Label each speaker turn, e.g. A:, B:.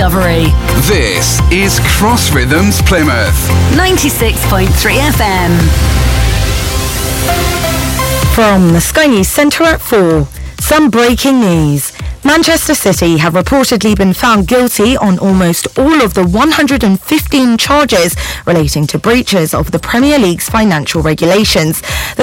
A: discovery.
B: This is Cross Rhythms Plymouth.
A: 96.3 FM.
C: From the Sky News Centre at 4, some breaking news. Manchester City have reportedly been found guilty on almost all of the 115 charges relating to breaches of the Premier League's financial regulations. The